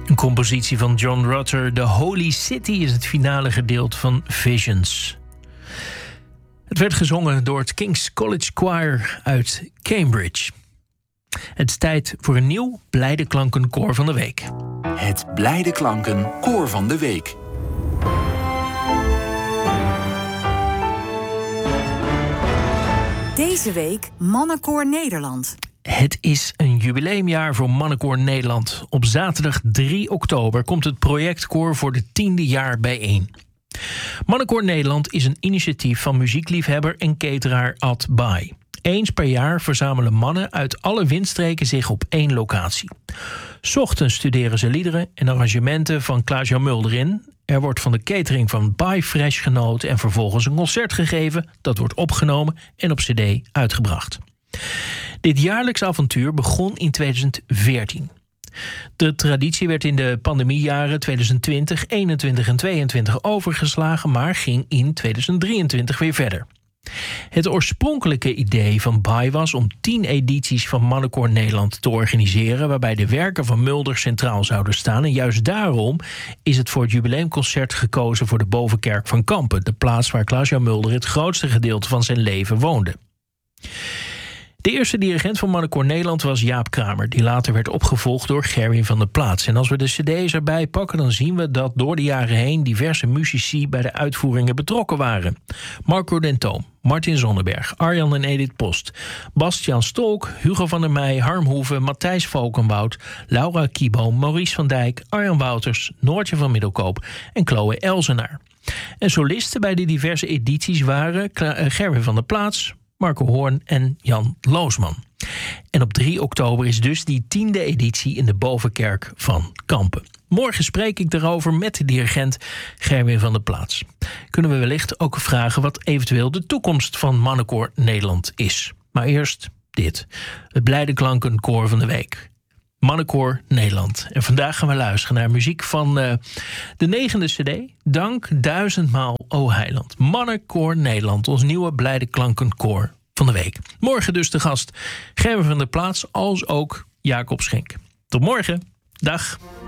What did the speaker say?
Een compositie van John Rutter. The Holy City is het finale gedeelte van Visions. Het werd gezongen door het King's College Choir uit Cambridge. Het is tijd voor een nieuw Blijde Klanken Koor van de Week. Het Blijde Klanken Koor van de Week. Deze week Mannenkoor Nederland. Het is een jubileumjaar voor Mannenkoor Nederland. Op zaterdag 3 oktober komt het projectkoor voor de 10e jaar bijeen. Mannenkoor Nederland is een initiatief van muziekliefhebber en cateraar Ad Bai. Eens per jaar verzamelen mannen uit alle windstreken zich op één locatie. 's Ochtends studeren ze liederen en arrangementen van Klaas-Jan Mulder in. Er wordt van de catering van Bai Fresh genoten en vervolgens een concert gegeven. Dat wordt opgenomen en op cd uitgebracht. Dit jaarlijks avontuur begon in 2014. De traditie werd in de pandemiejaren 2020, 21 en 22 overgeslagen, maar ging in 2023 weer verder. Het oorspronkelijke idee van Bai was om 10 edities van Mannenkoor Nederland te organiseren, waarbij de werken van Mulder centraal zouden staan. En juist daarom is het voor het jubileumconcert gekozen voor de Bovenkerk van Kampen, de plaats waar Klaas-Jan Mulder het grootste gedeelte van zijn leven woonde. De eerste dirigent van Mannenkoor Nederland was Jaap Kramer, die later werd opgevolgd door Gerwin van der Plaats. En als we de cd's erbij pakken, dan zien we dat door de jaren heen diverse muzici bij de uitvoeringen betrokken waren. Marco Dentoom, Martin Zonneberg, Arjan en Edith Post, Bastiaan Stolk, Hugo van der Meij, Harm Hoeve, Matthijs Valkenwoud, Laura Kieboom, Maurice van Dijk, Arjan Wouters, Noortje van Middelkoop en Chloe Elzenaar. En solisten bij de diverse edities waren Gerwin van der Plaats, Marco Hoorn en Jan Loosman. En op 3 oktober is dus die 10e editie in de Bovenkerk van Kampen. Morgen spreek ik daarover met de dirigent Gerwin van der Plaats. Kunnen we wellicht ook vragen wat eventueel de toekomst van Mannenkoor Nederland is. Maar eerst dit. Het Blijde Klanken Koor van de Week. Mannenkoor Nederland. En vandaag gaan we luisteren naar muziek van de 9e cd. Dank duizendmaal, o Heiland. Mannenkoor Nederland, ons nieuwe Blijde Klanken Koor van de Week. Morgen dus de gast Gerwin van der Plaats, als ook Jacob Schenk. Tot morgen. Dag.